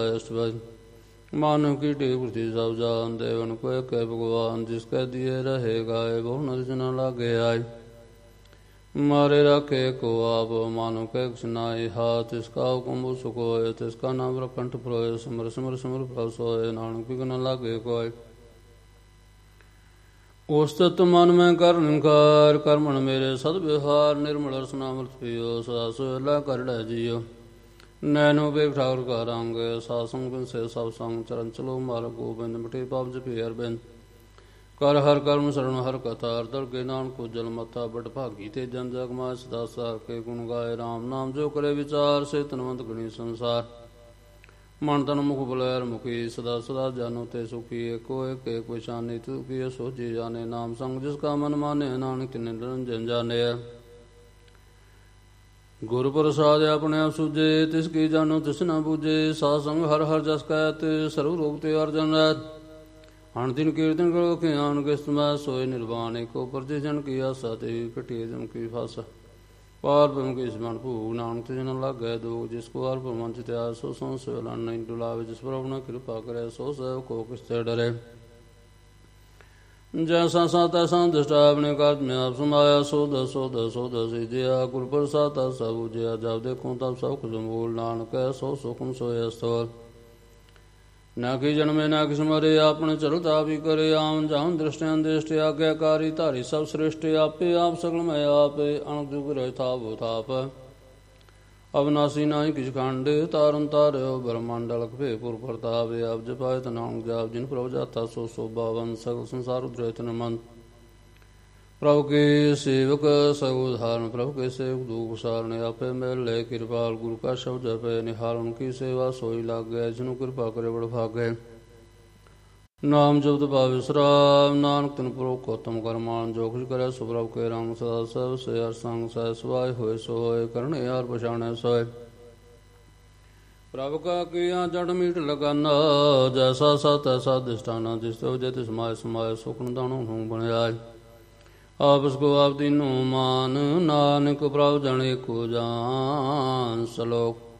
मानव की टेक पृथ्वी सब जान देवन को कह भगवान जिसके दिए रहे गाय बहु नर न लागे आय मारे रखे को आप मानव के सुनाई हाथ इसका हुक्म सुख होए तिसका नाम रखंठ प्रोय सिमर सिमर सिमर प्रभ सोए नानक बिघ्न लागे कोय औसत मन में कर निकार कर्मण मेरे सद व्यवहार निर्मल रसनामृत पियो सदा सोला कर जियो नैनो बेग ठाकुर का रंग सासंग बिन से सब संग चरण चलो मार गोबिंद मिटे पाप जपे अरबिंद कर हर कर्म शरण हर कथा दर के नान को जल मता बट भागी ते जन जग माय सदा सा के गुण गाय राम नाम जो करे विचार से तनवंत गणी संसार मन तन मुख बुलैर मुखी सदा सदा जानो ते सुखी एको एक शानी तू की सोची जाने नाम संग जिसका मन माने नानक निरंजन जाने गुरु प्रसाद अपने आप सूझे तिसकी जानो तिस न बूझे सासंग हर हर जस कहते सर्व रोग ते अर्जन रहत हण दिन कीर्तन करो के आन के समय सोए निर्वाण को प्रतिजन की आशा ते कटिए जम की फासा पार ब्रह्म की स्मरण भूख नानक जन लागे दो जिसको अर्प मंच त्याग सो संशय नहीं डुलावे जिस पर अपना कृपा करे सो सैव को किससे डरे जैसा सा तैसा दृष्टा अपने काज में आप समाया सोद सोद सोद सिद्धिया गुरु प्रसाद सब उजिया जब देखूं तब सब कुछ मूल नानक सो सुखम सोय स्थल न कि जन्मे न कि स्मरे आपने चलता भी करे आम जाम दृष्टि दृष्टि आज्ञाकारी तारी सब श्रेष्ठ आपे आप सकल में आपे अणुक जुग रहे था वो थाप अविनाशी नाई किस खांडे तारन तारे ब्रह्मांड लख भे पुर प्रताप आप जपाए तनांग जाप जिन प्रभु जाता सो शोभावन सकल संसार उद्रेतन मन प्रभु के सेवक सउधारण प्रभु के सेवक दुख सारण आपे मेले कृपाल गुरु का शब्द जपे निहार उनकी सेवा सोई लाग गए जिनु कृपा करे बड़ भागे नाम जब्द विश्राम नानक तन पुरो कोतम करमान जो कुछ करे सुप्रभ के रंग सदा सब से हर संग सह सुवाय होए सोए करने यार पछाने सोए प्रभु का किया जड़ मीट लगाना जैसा सा तैसा दिष्टाना जिसते जय तिसमाय समाय सुखन दानो हूँ बने आय आप उसको आप तीनों मान नानक प्रभु जने को जान सलोक